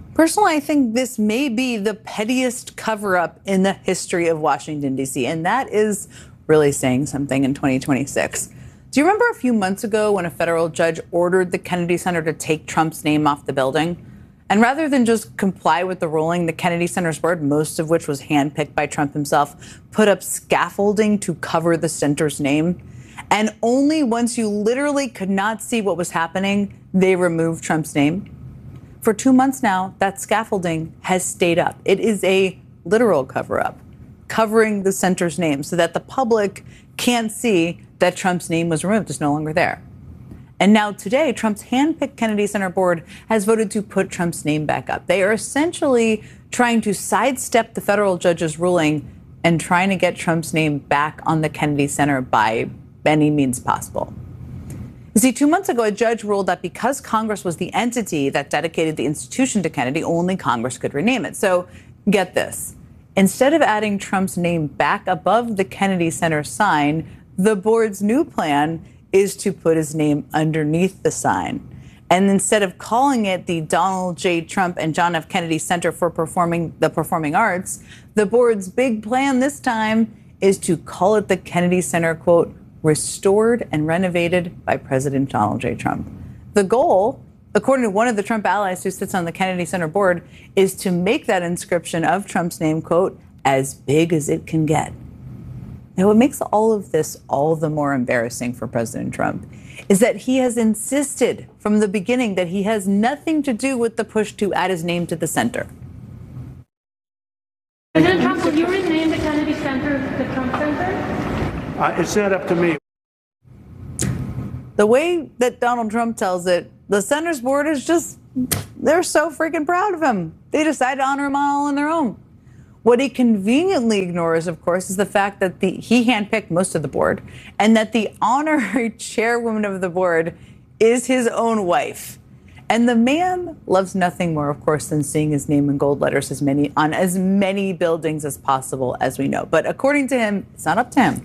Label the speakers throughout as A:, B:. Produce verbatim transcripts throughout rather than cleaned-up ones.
A: Personally, I think this may be the pettiest cover-up in the history of Washington, D C, and that is really saying something in twenty twenty-six. Do you remember a few months ago when a federal judge ordered the Kennedy Center to take Trump's name off the building? And rather than just comply with the ruling, the Kennedy Center's board, most of which was handpicked by Trump himself, put up scaffolding to cover the center's name. And only once you literally could not see what was happening, they removed Trump's name. For two months now, that scaffolding has stayed up. It is a literal cover-up, covering the center's name so that the public can't see that Trump's name was removed. It's no longer there. And now today, Trump's handpicked Kennedy Center board has voted to put Trump's name back up. They are essentially trying to sidestep the federal judge's ruling and trying to get Trump's name back on the Kennedy Center by any means possible. You see, two months ago, a judge ruled that because Congress was the entity that dedicated the institution to Kennedy, only Congress could rename it. So get this. Instead of adding Trump's name back above the Kennedy Center sign, the board's new plan is to put his name underneath the sign. And instead of calling it the Donald J. Trump and John F. Kennedy Center for Performing the Performing Arts, the board's big plan this time is to call it the Kennedy Center, quote, restored and renovated by President Donald J. Trump. The goal, according to one of the Trump allies who sits on the Kennedy Center board, is to make that inscription of Trump's name, quote, as big as it can get. Now, what makes all of this all the more embarrassing for President Trump is that he has insisted from the beginning that he has nothing to do with the push to add his name to the center.
B: President Trump, will you rename the Kennedy Center the Trump Center?
C: Uh, it's not up to me.
A: The way that Donald Trump tells it, the center's board is just, they're so freaking proud of him. They decided to honor him all on their own. What he conveniently ignores, of course, is the fact that the, he handpicked most of the board and that the honorary chairwoman of the board is his own wife. And the man loves nothing more, of course, than seeing his name in gold letters as many, on as many buildings as possible, as we know. But according to him, it's not up to him.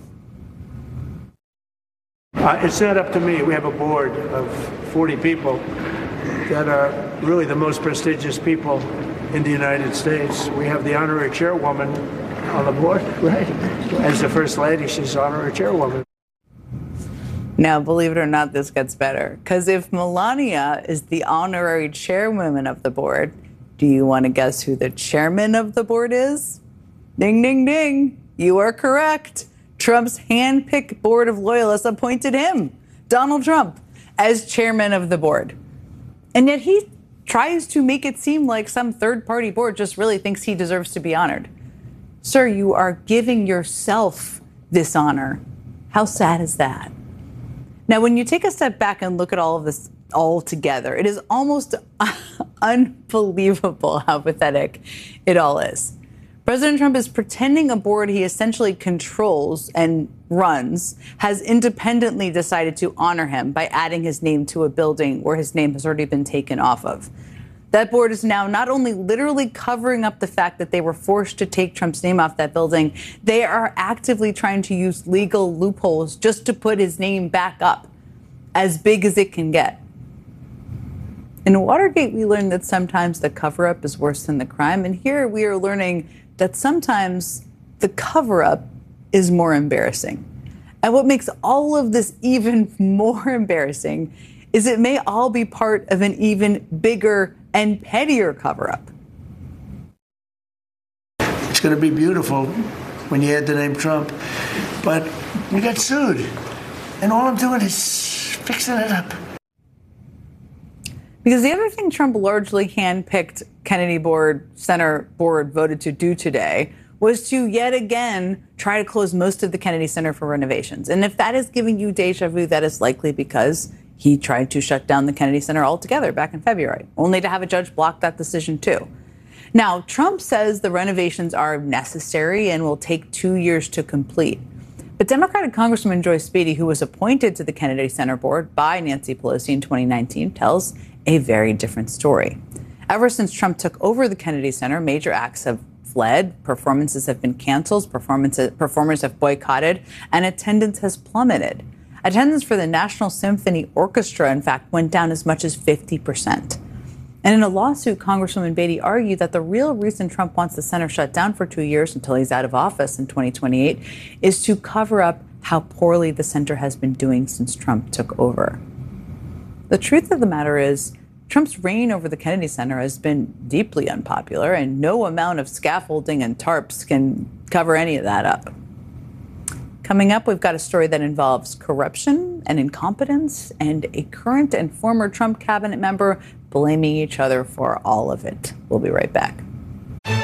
C: Uh, it's not up to me. We have a board of forty people that are really the most prestigious people in the United States. We have the honorary chairwoman on the board, right? As the First Lady, she's honorary chairwoman.
A: Now, believe it or not, this gets better. Because if Melania is the honorary chairwoman of the board, do you want to guess who the chairman of the board is? Ding, ding, ding. You are correct. Trump's hand-picked board of loyalists appointed him, Donald Trump, as chairman of the board. And yet he tries to make it seem like some third-party board just really thinks he deserves to be honored. Sir, you are giving yourself this honor. How sad is that? Now, when you take a step back and look at all of this all together, it is almost unbelievable how pathetic it all is. President Trump is pretending a board he essentially controls and runs has independently decided to honor him by adding his name to a building where his name has already been taken off of. That board is now not only literally covering up the fact that they were forced to take Trump's name off that building, they are actively trying to use legal loopholes just to put his name back up, as big as it can get. In Watergate, we learned that sometimes the cover-up is worse than the crime, and here we are learning that sometimes the cover-up is more embarrassing. And what makes all of this even more embarrassing is it may all be part of an even bigger and pettier cover-up.
C: It's going to be beautiful when you add the name Trump, but we got sued, and all I'm doing is fixing it up.
A: Because the other thing Trump largely handpicked Kennedy board, Center board voted to do today was to yet again try to close most of the Kennedy Center for renovations. And if that is giving you deja vu, that is likely because he tried to shut down the Kennedy Center altogether back in February, only to have a judge block that decision too. Now, Trump says the renovations are necessary and will take two years to complete. But Democratic Congresswoman Joyce Beatty, who was appointed to the Kennedy Center board by Nancy Pelosi in twenty nineteen, tells a very different story. Ever since Trump took over the Kennedy Center, major acts have fled, performances have been canceled, performances, performers have boycotted, and attendance has plummeted. Attendance for the National Symphony Orchestra, in fact, went down as much as fifty percent. And in a lawsuit, Congresswoman Beatty argued that the real reason Trump wants the center shut down for two years until he's out of office in twenty twenty-eight is to cover up how poorly the center has been doing since Trump took over. The truth of the matter is, Trump's reign over the Kennedy Center has been deeply unpopular, and no amount of scaffolding and tarps can cover any of that up. Coming up, we've got a story that involves corruption and incompetence and a current and former Trump cabinet member blaming each other for all of it. We'll be right back.